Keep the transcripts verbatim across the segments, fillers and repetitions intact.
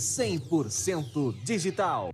cem por cento digital.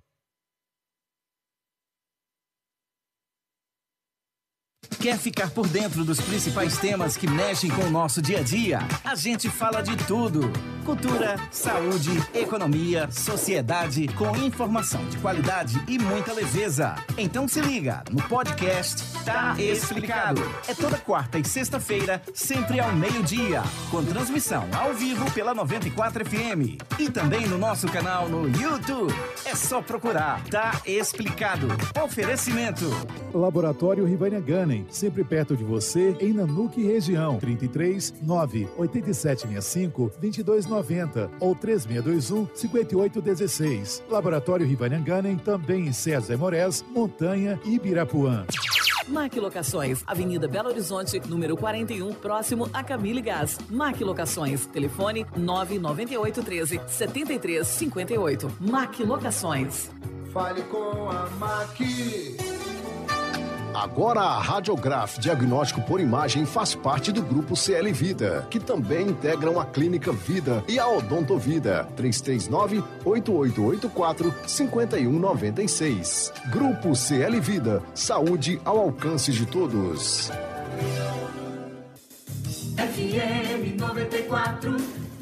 Quer ficar por dentro dos principais temas que mexem com o nosso dia a dia? A gente fala de tudo: cultura, saúde, economia, sociedade, com informação de qualidade e muita leveza. Então se liga no podcast Tá Explicado. É toda quarta e sexta-feira, sempre ao meio-dia, com transmissão ao vivo pela noventa e quatro F M e também no nosso canal no YouTube. É só procurar Tá Explicado. Oferecimento: Laboratório Rivânia Gunning, sempre perto de você, em Nanuque região. trinta e três, nove, oito sete seis cinco, dois dois nove zero ou três seis dois um, cinco oito um seis. Laboratório Rivânia Gunning, também em César Moraes, Montanha e Ibirapuã. Mac Locações, Avenida Belo Horizonte, número quarenta e um, próximo a Camille Gás. Mac Locações, telefone nove nove oito um três, sete três cinco oito. Mac Locações. Fale com a Mac. Agora a Radiograf Diagnóstico por Imagem faz parte do Grupo C L Vida, que também integram a Clínica Vida e a Odontovida. três três nove, oito oito oito quatro, cinco um nove seis. Grupo C L Vida, saúde ao alcance de todos. F M noventa e quatro.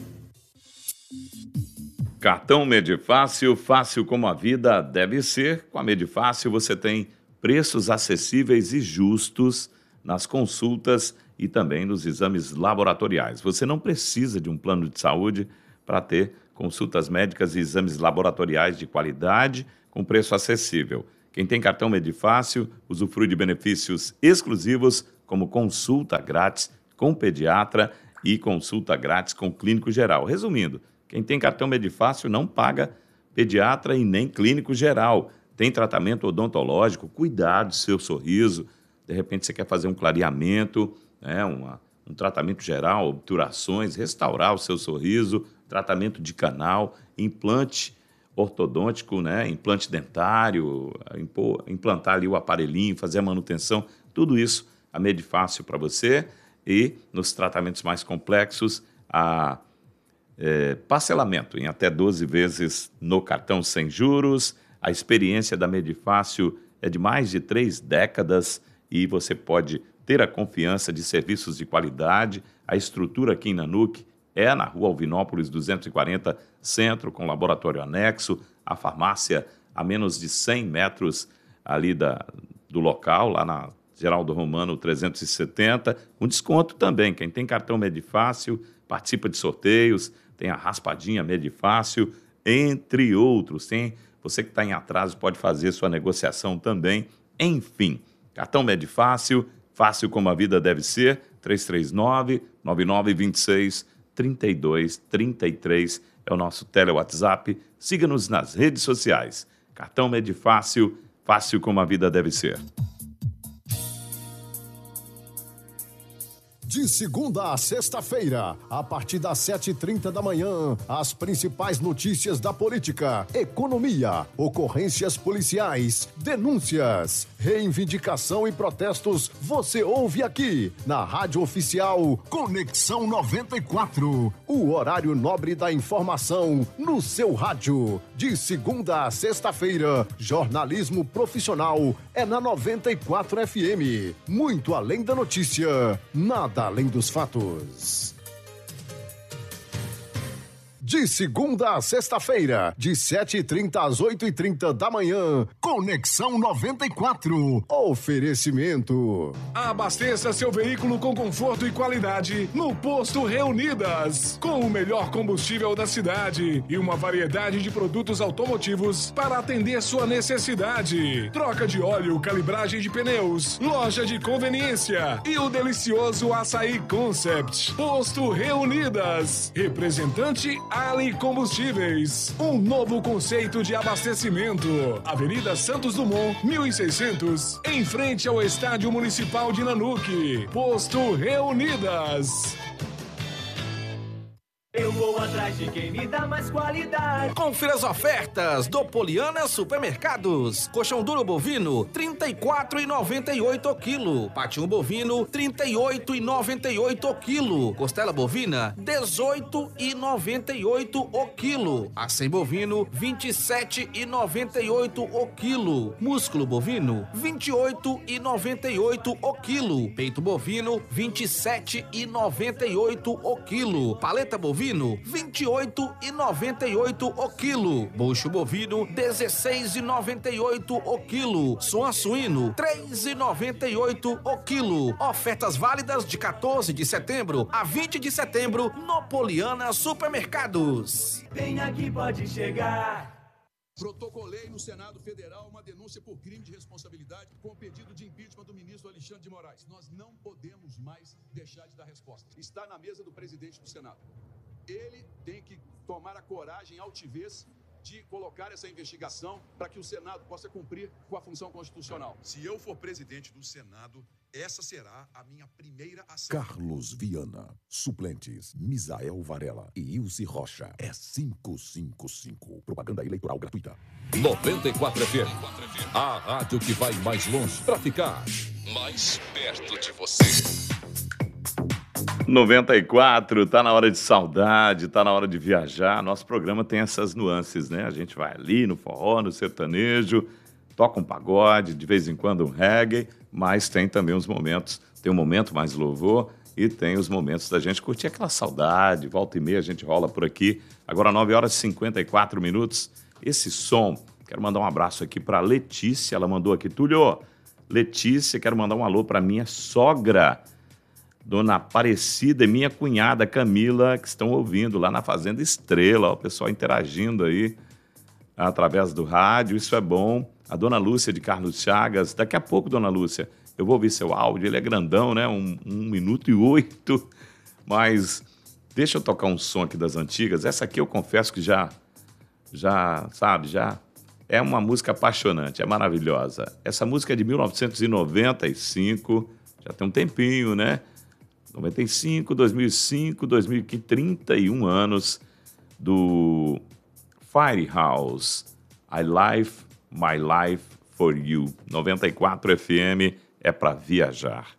Cartão Medifácil, fácil como a vida deve ser. Com a Medifácil você tem preços acessíveis e justos nas consultas e também nos exames laboratoriais. Você não precisa de um plano de saúde para ter consultas médicas e exames laboratoriais de qualidade com preço acessível. Quem tem cartão Medifácil usufrui de benefícios exclusivos como consulta grátis com pediatra e consulta grátis com clínico geral. Resumindo, quem tem cartão Medifácil não paga pediatra e nem clínico geral. Tem tratamento odontológico, cuidar do seu sorriso. De repente você quer fazer um clareamento, né, uma, um tratamento geral, obturações, restaurar o seu sorriso, tratamento de canal, implante ortodôntico, né, implante dentário, impor, implantar ali o aparelhinho, fazer a manutenção. Tudo isso, a Medifácil para você. E nos tratamentos mais complexos, a é, parcelamento em até doze vezes no cartão sem juros. A experiência da Medifácil é de mais de três décadas e você pode ter a confiança de serviços de qualidade. A estrutura aqui em Nanuque é na Rua Alvinópolis duzentos e quarenta, centro, com laboratório anexo, a farmácia a menos de cem metros ali da, do local, lá na Geraldo Romano trezentos e setenta. Um desconto também. Quem tem cartão Medifácil participa de sorteios, tem a raspadinha Medifácil, entre outros. Tem Você que está em atraso pode fazer sua negociação também. Enfim, cartão Medifácil, fácil como a vida deve ser. três três nove, nove nove dois seis, três dois três três é o nosso tele-WhatsApp. Siga-nos nas redes sociais. Cartão Medifácil, fácil como a vida deve ser. De segunda a sexta-feira, a partir das sete e trinta da manhã, as principais notícias da política, economia, ocorrências policiais, denúncias, reivindicação e protestos, você ouve aqui na Rádio Oficial Conexão noventa e quatro, o horário nobre da informação no seu rádio. De segunda a sexta-feira, jornalismo profissional é na noventa e quatro F M. Muito além da notícia, nada além dos fatos. De segunda a sexta-feira, de sete e trinta às oito e trinta da manhã, Conexão noventa e quatro. Oferecimento. Abasteça seu veículo com conforto e qualidade no Posto Reunidas. Com o melhor combustível da cidade e uma variedade de produtos automotivos para atender sua necessidade. Troca de óleo, calibragem de pneus, loja de conveniência e o delicioso Açaí Concept. Posto Reunidas. Representante Ali Combustíveis, um novo conceito de abastecimento. Avenida Santos Dumont, mil e seiscentos, em frente ao Estádio Municipal de Nanuque. Posto Reunidas. Eu vou atrás de quem me dá mais qualidade. Confira as ofertas do Poliana Supermercados. Colchão duro bovino, trinta e quatro reais e noventa e oito centavos o quilo. Patinho bovino, trinta e oito reais e noventa e oito centavos o quilo. Costela bovina, dezoito reais e noventa e oito centavos o quilo. Acém bovino, vinte e sete reais e noventa e oito centavos o quilo. Músculo bovino, vinte e oito reais e noventa e oito centavos o quilo. Peito bovino, vinte e sete reais e noventa e oito centavos o quilo. Paleta bovino, vinte e oito reais e noventa e oito centavos o quilo. Bucho bovino, dezesseis reais e noventa e oito centavos o quilo. Suan suíno, três reais e noventa e oito centavos o quilo. Ofertas válidas de quatorze de setembro a vinte de setembro no Poliana Supermercados. Vem aqui, pode chegar. Protocolei no Senado Federal uma denúncia por crime de responsabilidade com o pedido de impeachment do ministro Alexandre de Moraes. Nós não podemos mais deixar de dar resposta. Está na mesa do presidente do Senado. Ele tem que tomar a coragem e altivez de colocar essa investigação para que o Senado possa cumprir com a função constitucional. Se eu for presidente do Senado, essa será a minha primeira ação. Carlos Viana, suplentes, Misael Varela e Ilse Rocha. É cinco cinco cinco. Propaganda eleitoral gratuita. noventa e quatro F M. A rádio que vai mais longe para ficar mais perto de você. noventa e quatro, tá na hora de saudade, tá na hora de viajar. Nosso programa tem essas nuances, né? A gente vai ali no forró, no sertanejo, toca um pagode, de vez em quando um reggae, mas tem também os momentos, tem um momento mais louvor e tem os momentos da gente curtir aquela saudade. Volta e meia a gente rola por aqui. Agora nove horas e cinquenta e quatro minutos. Esse som, quero mandar um abraço aqui para Letícia, ela mandou aqui, Túlio, Letícia, quero mandar um alô para minha sogra, Dona Aparecida e minha cunhada Camila, que estão ouvindo lá na Fazenda Estrela, ó, o pessoal interagindo aí através do rádio, isso é bom. A Dona Lúcia de Carlos Chagas, daqui a pouco, Dona Lúcia, eu vou ouvir seu áudio, ele é grandão, né, um, um minuto e oito, mas deixa eu tocar um som aqui das antigas. Essa aqui eu confesso que já, já, sabe, já é uma música apaixonante, é maravilhosa. Essa música é de mil novecentos e noventa e cinco, já tem um tempinho, né? noventa e cinco, dois mil e cinco, dois mil e quinze, trinta e um anos do Firehouse, I Live My Life For You. noventa e quatro F M é para viajar.